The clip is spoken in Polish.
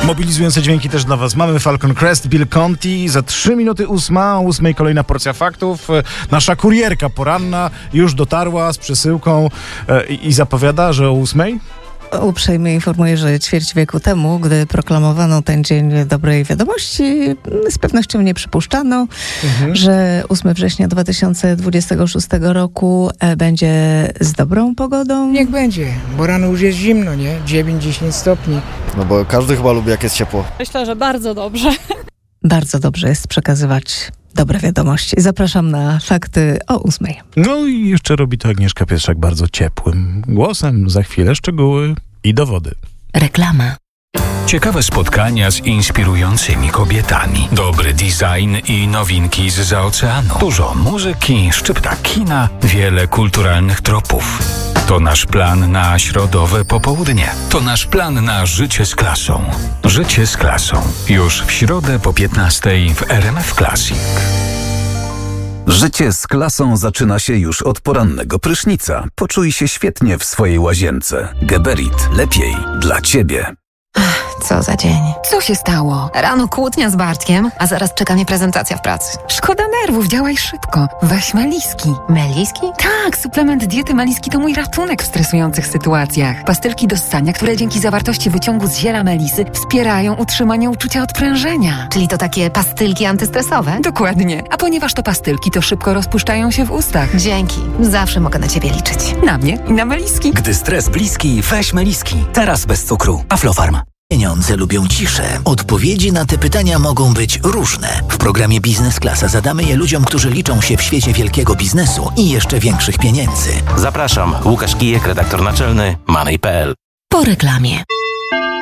Mobilizujące dźwięki też dla was mamy. Falcon Crest, Bill Conti. Za 3 minuty 8 kolejna porcja faktów. Nasza kurierka poranna już dotarła z przesyłką i zapowiada, że o 8. Uprzejmie informuję, że ćwierć wieku temu, gdy proklamowano ten dzień dobrej wiadomości, z pewnością nie przypuszczano, że 8 września 2026 roku będzie z dobrą pogodą. Niech będzie, bo rano już jest zimno, nie? 9-10 stopni. No bo każdy chyba lubi, jak jest ciepło. Myślę, że bardzo dobrze. Bardzo dobrze jest przekazywać dobre wiadomości. Zapraszam na fakty o 8. No i jeszcze robi to Agnieszka Pietrzak bardzo ciepłym głosem. Za chwilę szczegóły i dowody. Reklama. Ciekawe spotkania z inspirującymi kobietami. Dobry design i nowinki zza oceanu. Dużo muzyki, szczypta kina, wiele kulturalnych tropów. To nasz plan na środowe popołudnie. To nasz plan na życie z klasą. Życie z klasą. Już w środę po 15:00 w RMF Classic. Życie z klasą zaczyna się już od porannego prysznica. Poczuj się świetnie w swojej łazience. Geberit. Lepiej dla ciebie. Co za dzień. Co się stało? Rano kłótnia z Bartkiem, a zaraz czeka mnie prezentacja w pracy. Szkoda nerwów, działaj szybko. Weź Meliski. Meliski? Tak, suplement diety Meliski to mój ratunek w stresujących sytuacjach. Pastylki do ssania, które dzięki zawartości wyciągu z ziela melisy wspierają utrzymanie uczucia odprężenia. Czyli to takie pastylki antystresowe? Dokładnie. A ponieważ to pastylki, to szybko rozpuszczają się w ustach. Dzięki. Zawsze mogę na ciebie liczyć. Na mnie i na Meliski. Gdy stres bliski, weź Meliski. Teraz bez cukru. Aflofarm. Pieniądze lubią ciszę. Odpowiedzi na te pytania mogą być różne. W programie Biznes Klasa zadamy je ludziom, którzy liczą się w świecie wielkiego biznesu i jeszcze większych pieniędzy. Zapraszam, Łukasz Kijek, redaktor naczelny Money.pl. Po reklamie.